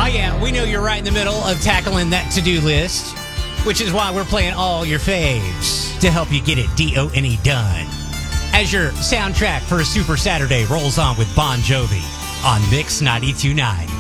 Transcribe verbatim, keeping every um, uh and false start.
yeah, we know you're right in the middle of tackling that to-do list, which is why we're playing all your faves to help you get it D O N E done. As your soundtrack for a Super Saturday rolls on with Bon Jovi on Mix ninety-two point nine.